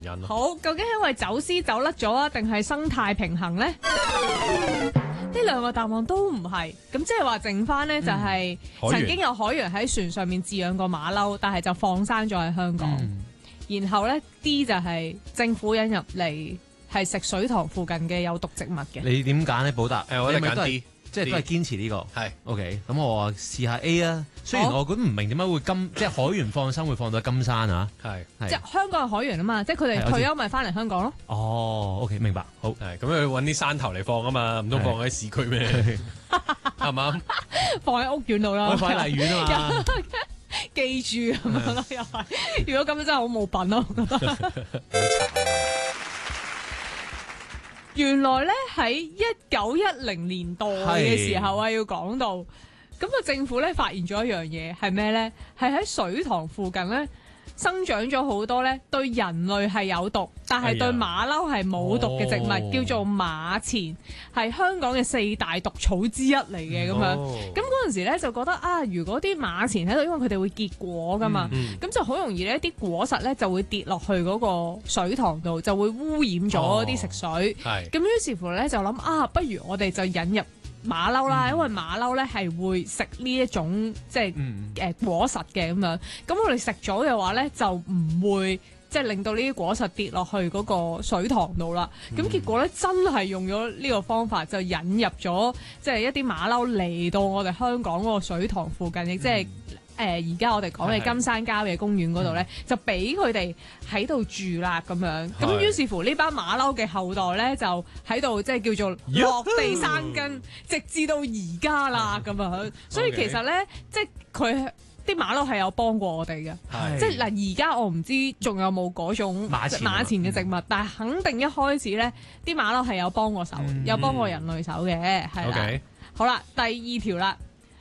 因咯。 好，究竟係因為走私走甩咗啊，定係生態平衡呢？呢兩個答案都唔係，咁即係話剩翻呢，就係曾經有海員喺船上面飼養過馬騮，但係就放生咗喺香港。然後呢 D 就係政府引入嚟係食水塘附近嘅有毒植物嘅。 你點揀呢？寶達？ 我哋揀你咪都係 D， 即係都係堅持呢個。 係 OK，咁我試下 A 啊。雖然我覺得唔明點解會即係海員放生會放到金山啊。 係即係香港係海員啊嘛，即係佢哋退休咪翻嚟香港咯。 哦，OK，明白。好， 係咁佢揾啲山頭嚟放啊嘛，唔通放喺市區咩？係嘛？ 放喺屋苑度啦， 我放喺荔園啊嘛。 記住咁樣咯，又係。如果咁樣真係好冇品咯，我覺得。原來咧喺1910年代嘅時候啊，要講到咁啊，政府咧發現咗一樣嘢係咩咧？係喺水塘附近咧生長咗好多咧對人類係有毒，但係對馬騮係冇毒嘅植物，叫做馬錢，係香港嘅4大毒草之一嚟嘅咁樣。咁嗰陣時咧就覺得啊，如果啲馬錢喺度，因為佢哋會結果噶嘛，咁就好容易咧啲果實咧就會跌落去嗰個水塘度，就會污染咗啲食水。咁於是乎咧就諗啊，不如我哋就引入馬騮啦，因為馬騮咧係會食呢一種即係果實嘅咁樣，咁我哋食咗嘅話咧就唔會即係令到呢啲果實跌落去嗰個水塘度啦。咁結果咧真係用咗呢個方法，就引入咗即係一啲馬騮嚟到我哋香港嗰個水塘附近，亦即係而家我哋講嘅金山郊野公園嗰度咧，就俾佢哋喺度住啦咁樣。咁於是乎呢班馬騮嘅後代咧，就喺度即係叫做落地生根，直至到而家啦咁樣。所以其實咧，即係佢啲馬騮係有幫過我哋嘅。即係嗱，而家我唔知仲有冇嗰種馬錢嘅植物，但係肯定一開始咧，啲馬騮係有幫過手，有幫過人類手嘅，係啦。好啦，第二條啦，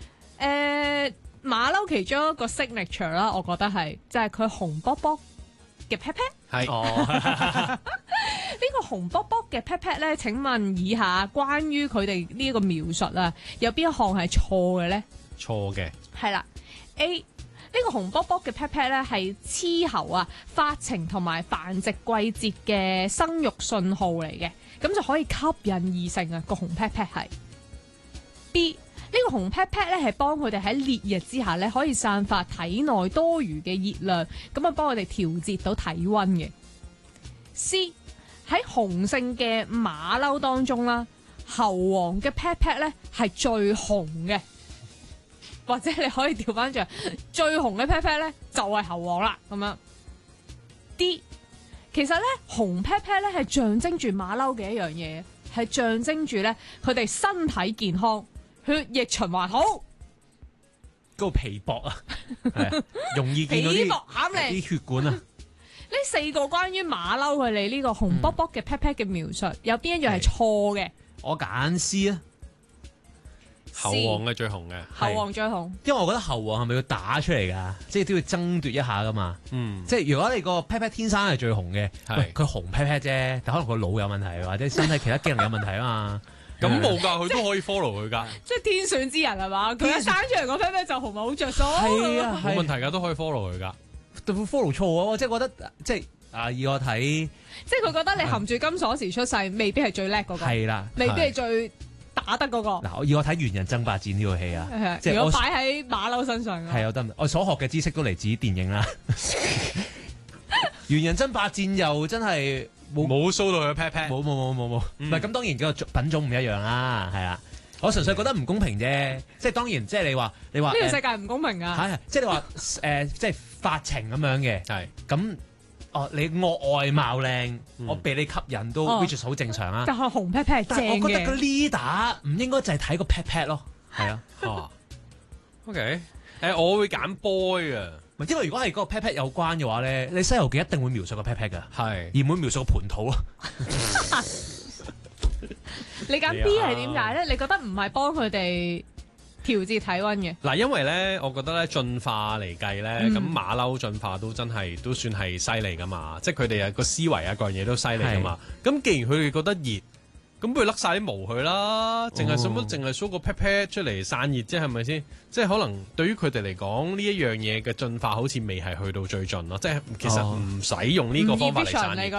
馬騮其中一個 signature 啦，我覺得係就係佢紅卜卜嘅 pat pat。 係呢個紅卜卜嘅 pat pat 咧，請問以下關於佢哋呢一個描述啊，有邊一項係錯嘅咧？ 錯嘅係啦 ，A 呢個紅卜卜嘅 pat pat 咧係雌猴啊發情同埋繁殖季節嘅生育信號嚟嘅，咁就可以吸引異性啊個紅 pat pat 係。B 呢個紅 pat pat 咧係幫佢哋喺烈日之下咧可以散發體內多餘嘅熱量，咁啊幫佢哋調節到體溫嘅。C 喺雄性嘅馬騮當中啦，猴王嘅 pat pat 咧係最紅嘅，或者你可以調翻轉，最紅嘅 pat pat 咧就係猴王啦咁樣。D 其實咧紅 pat pat 咧係象徵住馬騮嘅一樣嘢，係象徵住咧佢哋身體健康。血液循環好， 嗰個皮薄啊，容易見到啲血管啊。 呢4個關於馬騮佢哋呢個紅卜卜嘅 pat pat 嘅描述，有邊一樣係錯嘅？ 我揀 C 啊， 猴王係最紅嘅， 猴王最紅。 因為我覺得猴王係咪要打出嚟㗎？即係都要爭奪一下㗎嘛。即係如果你個 pat pat 天生係最紅嘅，佢紅 pat pat 啫，但可能個腦有問題，或者身體其他機能有問題啊嘛。 咁冇㗎，佢都可以 follow 佢㗎。 即係天選之人係嘛？佢一生出嚟個 pat pat 就紅咪好着數。 係啊， 冇問題㗎，都可以 follow 佢㗎。 都 follow 錯啊！我即係覺得即係以我睇， 即係佢覺得你含住金鎖匙出世，未必係最叻嗰個。 係啦， 未必係最打得嗰個。 嗱，以我睇《猿人爭霸戰》呢套戲啊， 即係如果擺喺馬騮身上， 係有得。我所學嘅知識都嚟自電影啦。《猿人爭霸戰》又真係冇 show 到佢 pat pat， 冇，唔係咁當然個品種唔一樣啦，係啊。我純粹覺得唔公平啫，即係當然，即係你話呢個世界唔公平啊！ 係即係你話即係發情咁樣嘅， 係咁你外貌靚，我被你吸引都 which is 好正常啊。 但係紅 pat pat 係正嘅， 我覺得個 leader 唔應該淨係睇個 pat pat 咯，係啊。 OK，我會揀 boy 啊， 因為如果係嗰個 pat pat 有關嘅話咧，你《西遊記》一定會描述個 pat pat 噶， 係而唔會描述個盤肚咯。 你揀 B 係點解咧？你覺得唔係幫佢哋調節體溫嘅？ 嗱，因為咧，我覺得咧進化嚟計咧，咁馬騮進化都真係都算係犀利噶嘛，即係佢哋個思維啊各樣嘢都犀利噶嘛。咁既然佢哋覺得熱， 咁不如甩晒啲毛佢啦，淨係淨係 show 個 pat pat 出嚟散熱啫，係咪先？即係可能對於佢哋嚟講，呢一樣嘢嘅進化好似未係去到最盡咯，即係其實唔使用呢個方法嚟散熱。